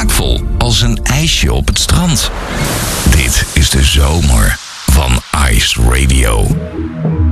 smaakvol als een ijsje op het strand. Dit is de zomer van Ice Radio.